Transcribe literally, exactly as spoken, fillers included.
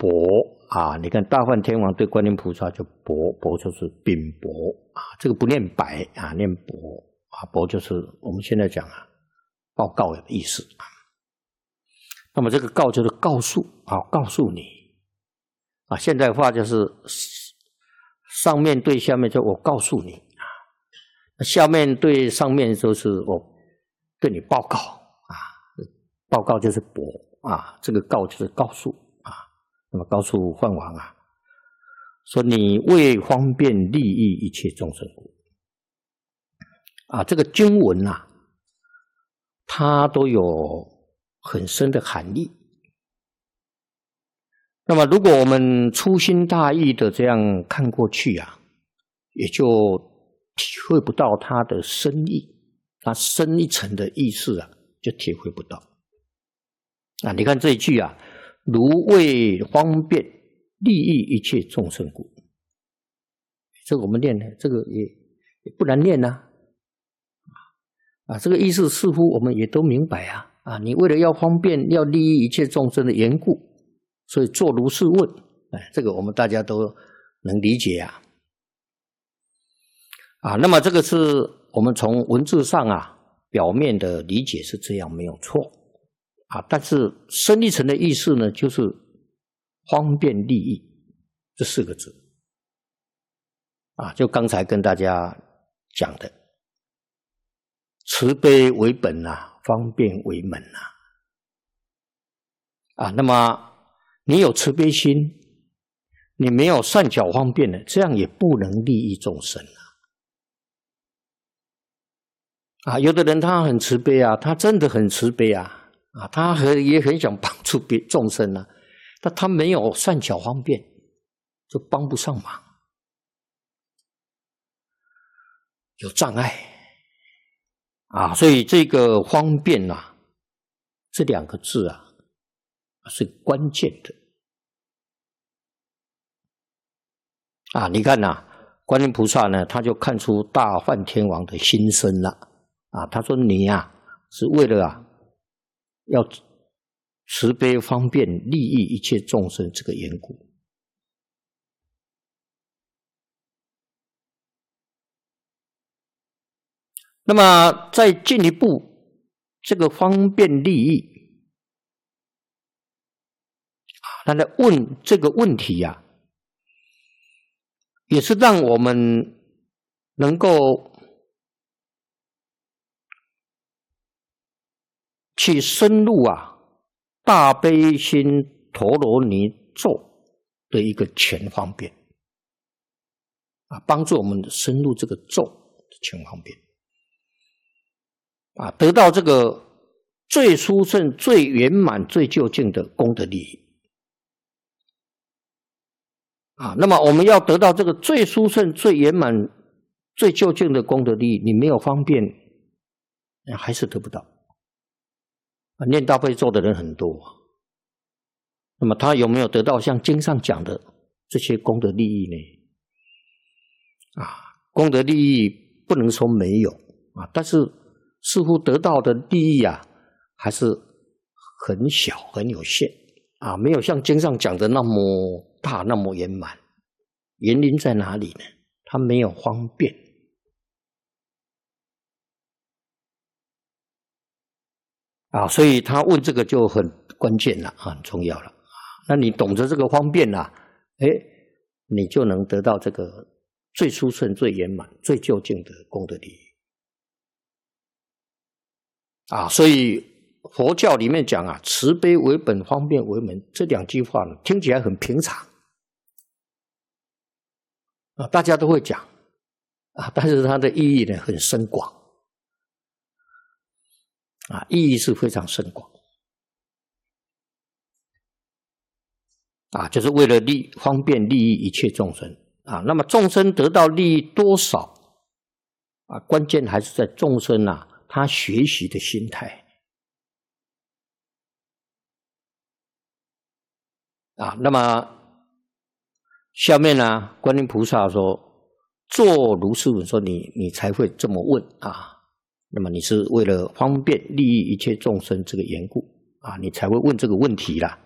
薄啊，你看大梵天王对观音菩萨就薄，薄就是禀薄啊，这个不念白啊，念薄啊，薄就是我们现在讲啊，报告的意思啊。那么这个告就是告诉啊，告诉你啊，现代话就是上面对下面，就我告诉你啊，下面对上面就是我对你报告啊，报告就是薄啊，这个告就是告诉啊，那么告诉梵王啊，说你为方便利益一切众生故啊，这个经文啊，它都有很深的含义。那么如果我们粗心大意的这样看过去啊，也就体会不到它的深意，它深一层的意思啊，就体会不到。啊，你看这一句啊，如为方便利益一切众生故，这个我们念的，这个也也不难念呐。啊，这个意思似乎我们也都明白啊。啊，你为了要方便，要利益一切众生的缘故，所以作如是问，哎，这个我们大家都能理解啊。啊，那么这个是我们从文字上啊，表面的理解是这样，没有错啊。但是深一层的意思呢，就是方便利益这四个字啊，就刚才跟大家讲的，慈悲为本啊。方便为门啊，啊，那么你有慈悲心，你没有善巧方便的，这样也不能利益众生啊。啊，有的人他很慈悲啊，他真的很慈悲啊，啊，他很也很想帮助别众生啊，但他没有善巧方便，就帮不上忙，有障碍。啊，所以这个方便啊，这两个字啊是关键的啊。你看呐、啊，观音菩萨呢，他就看出大梵天王的心声了啊。他说：“你啊，是为了啊，要慈悲方便利益一切众生这个缘故。”那么再进一步，这个方便利益，他来问这个问题呀、啊，也是让我们能够去深入啊大悲心陀罗尼咒的一个全方便啊，帮助我们深入这个咒的全方便。啊，得到这个最殊胜、最圆满、最究竟的功德利益啊。那么我们要得到这个最殊胜、最圆满、最究竟的功德利益，你没有方便，还是得不到。啊，念大悲咒的人很多，那么他有没有得到像经上讲的这些功德利益呢？啊，功德利益不能说没有啊，但是似乎得到的利益啊，还是很小很有限啊，没有像经上讲的那么大那么圆满。原因在哪里呢？他没有方便啊，所以他问这个就很关键了啊，很重要了。那你懂得这个方便啊，哎，你就能得到这个最殊胜、最圆满、最究竟的功德利益。啊，所以佛教里面讲啊，慈悲为本，方便为门，这两句话呢，听起来很平常啊，大家都会讲啊，但是它的意义呢很深广啊，意义是非常深广啊，就是为了利方便利益一切众生啊。那么众生得到利益多少啊？关键还是在众生啊。他学习的心态啊，那么下面呢，观音菩萨说：“作如是问，说你你才会这么问啊。那么你是为了方便利益一切众生这个缘故啊，你才会问这个问题啦。